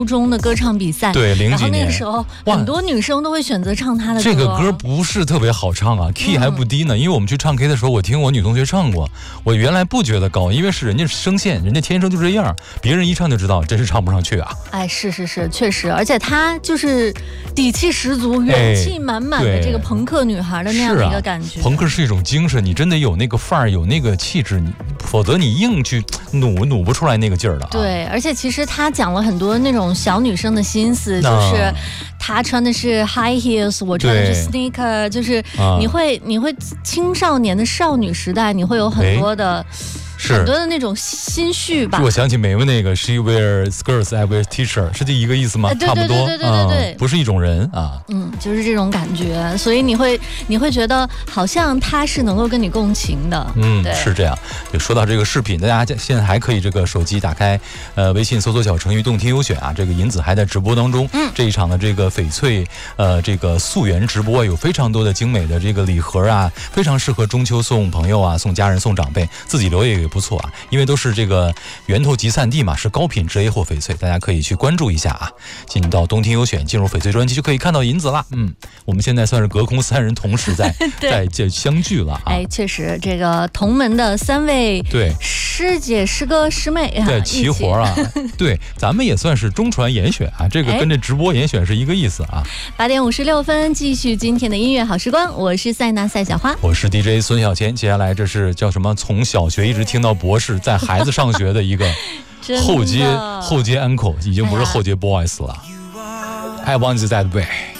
中的歌唱比赛， 对，零几年， 然后那个时候很多女生都会选择唱他的歌。 这个歌不是特别好唱啊 ，key 还不低呢。因为我们去唱 K 的时候，我听我女同学唱过，我原来不觉得高，因为是人家声线，人家天生就这样，别人一唱就知道真是唱不上去啊。 哎，是，确实，而且她就是底气十足、元气满满的这个朋克女孩的那样的一个感觉。 朋克是一种精神，你真得有那个范儿，有那个气质，否则你硬去努不出来那个劲儿的。 对，而且其实她讲了很多那种小女生的心思，就是她穿的是 high heels， 我穿的是 sneaker， 就是你会青少年的少女时代，你会有很多的。很多的那种心绪吧。 我想起梅梅那个 She wear skirts, I wear t-shirt， 是这一个意思吗？ 对， 差不多， 对， 不是一种人啊。 就是这种感觉，所以你会觉得好像他是能够跟你共情的。对， 是这样。对，说到这个视频，大家现在还可以这个手机打开微信搜索小程序动听优选啊，这个银子还在直播当中。这一场的这个翡翠这个溯源直播有非常多的精美的这个礼盒啊，非常适合中秋送朋友啊、送家人、送长辈，自己留也不错啊，因为都是这个源头集散地嘛，是高品质 A 货翡翠，大家可以去关注一下啊。进到东听优选，进入翡翠专辑就可以看到银子了。我们现在算是隔空三人同时在相聚了啊。 哎，确实，这个同门的3位师姐、师哥、师妹啊， 对，齐活啊。对，咱们也算是中传严选啊，这个跟这直播严选是一个意思啊。 8点56分，继续今天的音乐好时光，我是塞纳赛小花， 我是 DJ 孙小钱。接下来这是叫什么？从小学一直听到博士，在孩子上学的一个后街 uncle， 已经不是后街 boys 了。I want it that way。